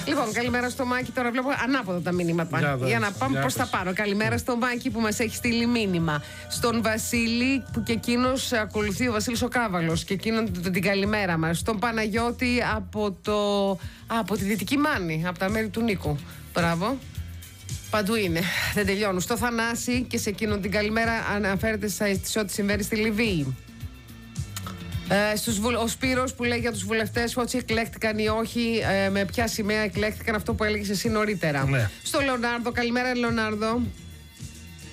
Λοιπόν, καλημέρα στο Μάκη. Τώρα βλέπω ανάποδα τα μηνύματα. Για να πάμε προς τα πάνω. Καλημέρα στο Μάκη που μας έχει στείλει μήνυμα. Στον Βασίλη που και εκείνος ακολουθεί, ο Βασίλης ο Κάβαλος, και εκείνον την καλημέρα μας. Στον Παναγιώτη από τη Δυτική Μάνη, από τα μέρη του Νίκου. Μπράβο. Παντού είναι. Δεν τελειώνουν. Στο Θανάση και σε εκείνον την καλημέρα αναφέρεται σε ό,τι συμβαίνει στη Λιβύη. Ο Σπύρος που λέει για τους βουλευτές ότι εκλέχτηκαν ή όχι, με ποια σημαία εκλέχτηκαν, αυτό που έλεγες εσύ νωρίτερα. Ναι. Στο Λεωνάρδο, καλημέρα Λεωνάρδο.